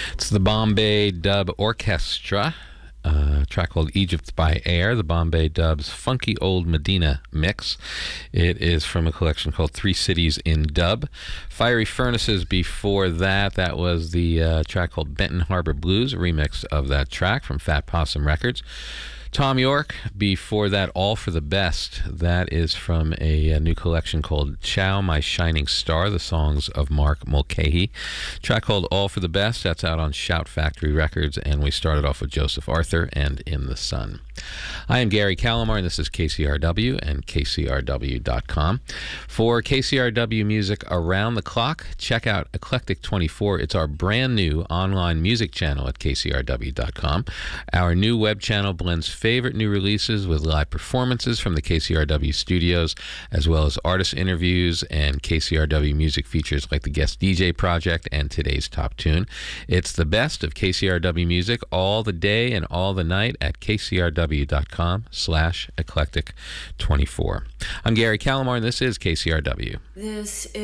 It's the Bombay Dub Orchestra, track called Egypt by Air, the Bombay Dub's Funky Old Medina mix. It is from a collection called Three Cities in Dub. Fiery Furnaces before that, that was the track called Benton Harbor Blues, a remix of that track from Fat Possum Records. Tom York, before that, All for the Best. That is from a new collection called Chow, My Shining Star, the songs of Mark Mulcahy. Track called All for the Best, that's out on Shout Factory Records, and we started off with Joseph Arthur and In the Sun. I am Gary Calamar, and this is KCRW and KCRW.com. For KCRW music around the clock, check out Eclectic 24. It's our brand new online music channel at KCRW.com. Our new web channel blends favorite new releases with live performances from the KCRW studios, as well as artist interviews and KCRW music features like the Guest DJ Project and Today's Top Tune. It's the best of KCRW music all the day and all the night at KCRW.com/Eclectic24. I'm Gary Calamar, and this is KCRW. This is